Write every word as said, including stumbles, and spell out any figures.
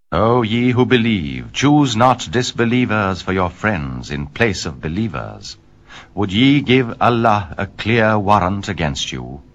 O ye who believe, choose not disbelievers for your friends in place of believers. Would ye give Allah a clear warrant against you?